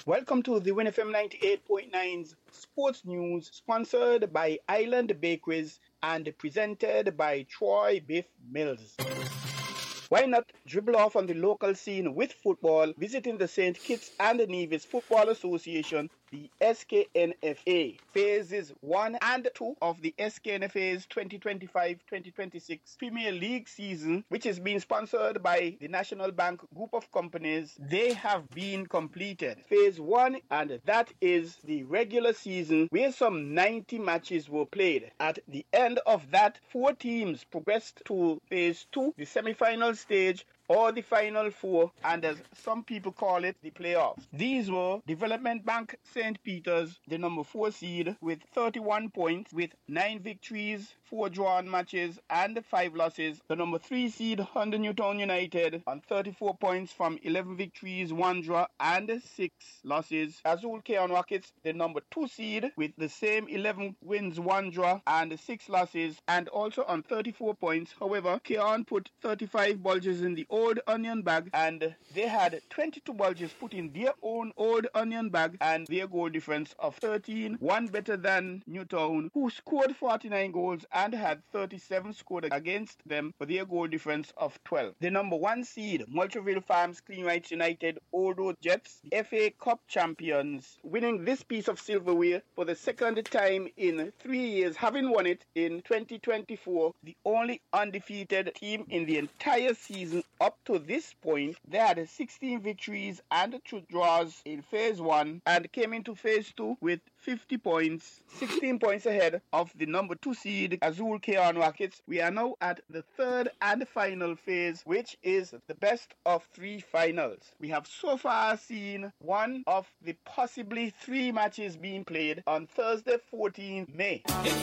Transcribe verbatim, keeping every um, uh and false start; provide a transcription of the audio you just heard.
Welcome to the Win F M ninety-eight point nine's Sports News, sponsored by Island Bakeries and presented by Troy Biff Mills. Why not dribble off on the local scene with football, visiting the Saint Kitts and Nevis Football Association, the S K N F A. Phases one and two of the S K N F A's twenty twenty-five twenty twenty-six Premier League season, which is being sponsored by the National Bank Group of Companies, they have been completed. Phase one, and that is the regular season, where some ninety matches were played. At the end of that, four teams progressed to phase two, the semi-final stage, or the Final Four, and as some people call it, the playoffs. These were Development Bank Saint Peter's, the number four seed, with thirty-one points, with nine victories, four drawn matches, and five losses. The number three seed, Hunter Newtown United, on thirty-four points from eleven victories, one draw, and six losses. Azul Keon Rockets, the number two seed, with the same eleven wins, one draw, and six losses, and also on thirty-four points. However, Keon put thirty-five bulges in the Old Onion bag, and they had twenty-two bulges put in their own Old Onion bag, and their goal difference of thirteen, one better than Newtown, who scored forty-nine goals and had thirty-seven scored against them for their goal difference of twelve. The number one seed, Moultraville Farms Clean Rights United Old Road Jets, F A Cup champions, winning this piece of silverware for the second time in three years, having won it in twenty twenty-four, the only undefeated team in the entire season. Up to this point, they had sixteen victories and two draws in phase one, and came into phase two with fifty points, sixteen points ahead of the number two seed, Azul Keon Rockets. We are now at the third and final phase, which is the best of three finals. We have so far seen one of the possibly three matches being played on Thursday, fourteenth of May.